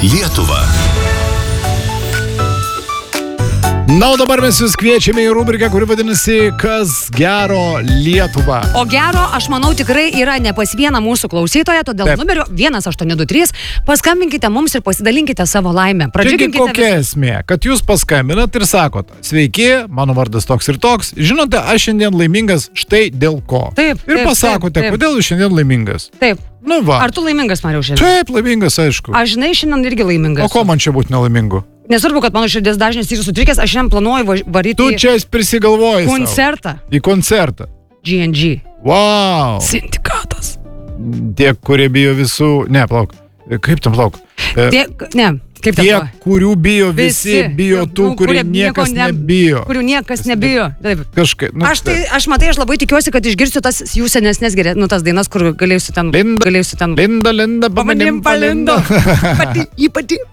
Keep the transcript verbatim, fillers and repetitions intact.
Lietuvą. Na, o dabar mes jūs kviečiame į rubriką, kuri vadinasi Kas gero Lietuvą. O gero, aš manau, tikrai yra ne pas vieną mūsų klausytoją, todėl Taip. numeriu vienas aštuoni du trys paskambinkite mums ir pasidalinkite savo laimę. Taigi Pradžiuginkite kokia visus. esmė, kad jūs paskambinat ir sakot, sveiki, mano vardas toks ir toks, žinote, aš šiandien laimingas štai dėl ko. Taip, Ir taip, pasakote, taip, taip. kodėl jūs šiandien laimingas. Taip. Nu va. Ar tu laimingas, Mariau, šiandien? Taip, laimingas, aišku. Aš, žinai, šiandien irgi laimingas. O ko man čia būti nelaimingu? Nesvarbu, kad mano širdis dažnis yra sutrikęs, aš šiandien planuoju va- varyti Tu čia prisigalvoji sau. koncertą. Į koncertą. G and G. Wow. Sindikatas. Tie, kurie bijo visų... Ne, plauk. Kaip tam plauk? E, Tie, ne, kaip Tie, ten? kurių bijo visi, bijo tų, nu, kurių kurie niekas nieko ne- nebijo. Kurių niekas nebijo. Taip. Kažkaip. Nu, Aš tai, aš matai, aš labai tikiuosi, kad išgirsiu tas jų senesnės gerė, nu tas dainas, kur galėsiu ten, Linda, galėsiu ten. Linda, Linda, Pamanim palindo. Pati, jį pati.